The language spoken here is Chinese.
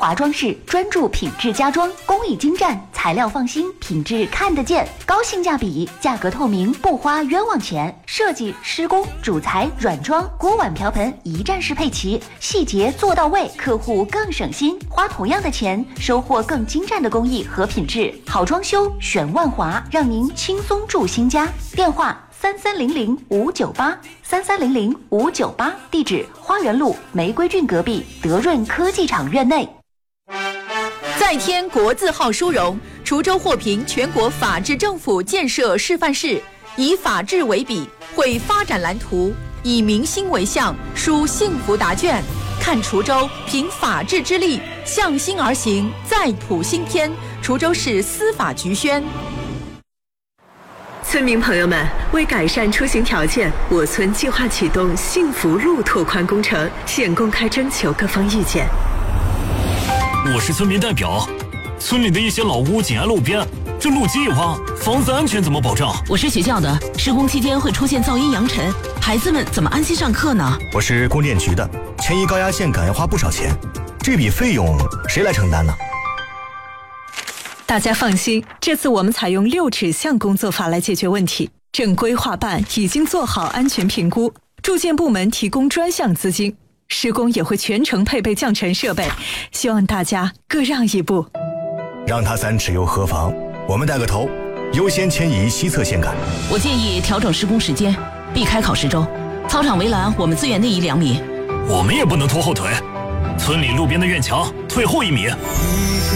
华装饰专注品质家装，工艺精湛，材料放心，品质看得见，高性价比，价格透明，不花冤枉钱。设计、施工、主材、软装、锅碗瓢盆一站式配齐，细节做到位，客户更省心，花同样的钱，收获更精湛的工艺和品质。好装修选万华，让您轻松住新家。电话3300-598，3300-598，地址花园路玫瑰郡隔壁德润科技厂院内。 再添国字号殊荣，滁州获评全国法治政府建设示范市，以法治为笔，绘发展蓝图，以民心为向，书幸福答卷。看滁州凭法治之力，向心而行，再谱新篇。滁州市司法局宣。 村民朋友们，为改善出行条件，我村计划启动幸福路拓宽工程，现公开征求各方意见。 我是村民代表，村里的一些老屋紧挨路边，这路基一挖，房子安全怎么保障？ 我是学校的，施工期间会出现噪音扬尘，孩子们怎么安心上课呢？ 我是供电局的，迁移高压线杆要花不少钱，这笔费用谁来承担呢？ 大家放心，这次我们采用6指向工作法来解决问题。正规划办已经做好安全评估，住建部门提供专项资金，施工也会全程配备降尘设备，希望大家各让一步。 让他3尺又何妨？我们带个头，优先迁移西侧线杆。 我建议调整施工时间，避开考试周。操场围栏我们资源内移2米。 我们也不能拖后腿，村里路边的院墙退后1米。